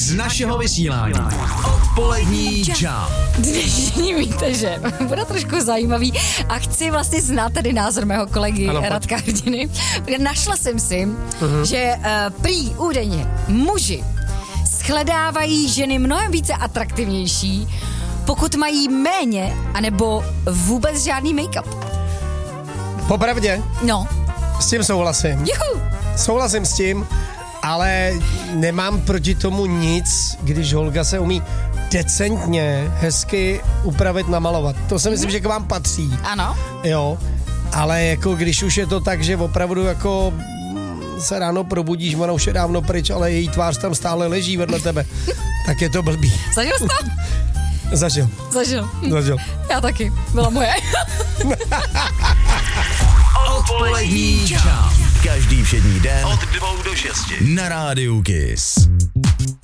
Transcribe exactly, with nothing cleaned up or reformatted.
z našeho vysílání. Odpolední čau. Dnešní víte, že bude trošku zajímavý a chci vlastně znát tedy názor mého kolegy ano, Radka Hrdiny. Našla jsem si, uh-huh. že uh, prý údajně muži shledávají ženy mnohem více atraktivnější, pokud mají méně anebo vůbec žádný make-up. Popravdě? No. S tím souhlasím. Juhu. Souhlasím s tím, ale nemám proti tomu nic, když holka se umí decentně, hezky upravit, namalovat. To si myslím, mm-hmm. že k vám patří. Ano. Jo, ale jako když už je to tak, že opravdu jako se ráno probudíš, ona už je dávno pryč, ale její tvář tam stále leží vedle tebe, tak je to blbý. Zažil jsi to? Zažil. Zažil. Zažil. Já taky. Byla moje. Odpolední čau. Každý všední den od dvou do šesti na Rádiu Kiss.